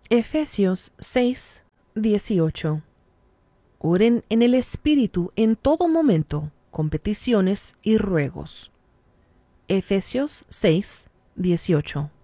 Efesios 6, 18. Oren en el Espíritu en todo momento, con peticiones y ruegos. Efesios 6, 18.